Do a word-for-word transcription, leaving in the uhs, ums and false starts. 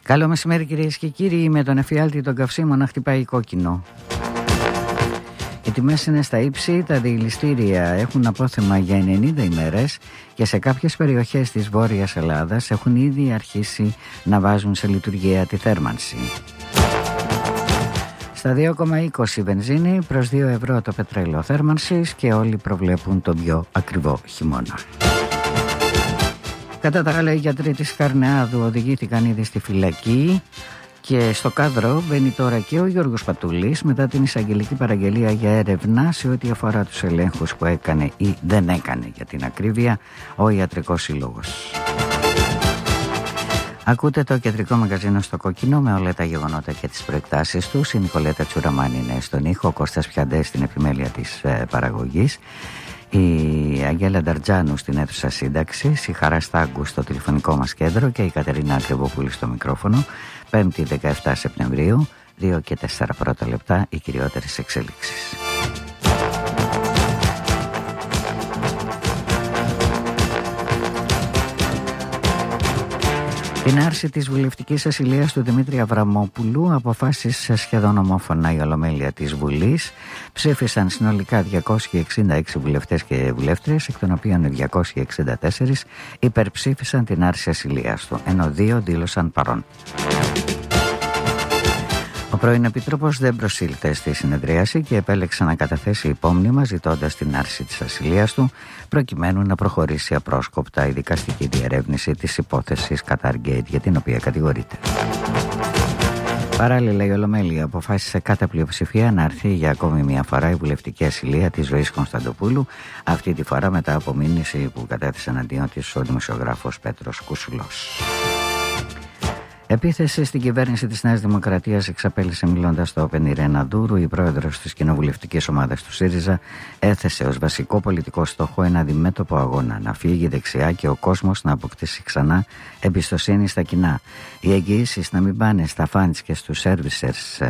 Καλό μεσημέρι κυρίες και κύριοι. Με τον εφιάλτη των καυσίμων να χτυπάει κόκκινο. Οι τιμές είναι στα ύψη, τα διηληστήρια έχουν απόθεμα για ενενήντα ημέρες και σε κάποιες περιοχές της Βόρειας Ελλάδας έχουν ήδη αρχίσει να βάζουν σε λειτουργία τη θέρμανση. Στα δύο κόμμα είκοσι βενζίνη προς δύο ευρώ το πετρέλαιο θέρμανσης και όλοι προβλέπουν τον πιο ακριβό χειμώνα. Κατά τα άλλα, οι γιατροί της Καρνεάδου οδηγήθηκαν ήδη στη φυλακή και στο κάδρο μπαίνει τώρα και ο Γιώργος Πατούλης μετά την εισαγγελική παραγγελία για έρευνα σε ό,τι αφορά τους ελέγχους που έκανε ή δεν έκανε, για την ακρίβεια, ο Ιατρικός Σύλλογος. Ακούτε το κεντρικό μαγκαζίνο στο κόκκινο με όλα τα γεγονότα και τις προεκτάσεις τους. Η Νικολέτα Τσουραμάνη είναι στον ήχο, ο Κώστας Πιαντές στην επιμέλεια της ε, παραγωγής. Η Αγγέλα Νταρτζάνου στην αίθουσα σύνταξης, η Χαρά Στάγκου στο τηλεφωνικό μας κέντρο και η Κατερίνα Ακριβοπούλη στο μικρόφωνο. Πέμπτη δεκαεφτά Σεπτεμβρίου, δύο και τέσσερα πρώτα λεπτά, οι κυριότερες εξέλιξεις. Την άρση της βουλευτικής ασυλίας του Δημήτρη Αβραμόπουλου αποφάσισε σχεδόν ομόφωνα η Ολομέλεια της Βουλής. Ψήφισαν συνολικά διακόσιοι εξήντα έξι βουλευτές και βουλεύτριες, εκ των οποίων διακόσιοι εξήντα τέσσερα υπερψήφισαν την άρση ασυλίας του, ενώ δύο δήλωσαν παρόν. Ο πρώην Επίτροπος δεν προσήλθε στη συνεδρίαση και επέλεξε να καταθέσει υπόμνημα ζητώντας την άρση της ασυλίας του, προκειμένου να προχωρήσει απρόσκοπτα η δικαστική διερεύνηση της υπόθεσης Qatargate, για την οποία κατηγορείται. Παράλληλα, η Ολομέλεια αποφάσισε κατά πλειοψηφία να έρθει για ακόμη μια φορά η βουλευτική ασυλία της Ζωής Κωνσταντοπούλου, αυτή τη φορά μετά από μήνυση που κατέθεσε εναντίον της ο δημοσιογράφος Πέτρος Κουσουλός. Επίθεση στην κυβέρνηση της Νέας Δημοκρατίας εξαπέλυσε μιλώντας στο Open η Ρένα Ντούρου. Η πρόεδρος της κοινοβουλευτικής ομάδας του ΣΥΡΙΖΑ έθεσε ως βασικό πολιτικό στόχο ένα αντιμέτωπο αγώνα, να φύγει δεξιά και ο κόσμος να αποκτήσει ξανά εμπιστοσύνη στα κοινά. Οι εγγυήσεις να μην πάνε στα φαντς και στους σέρβισερς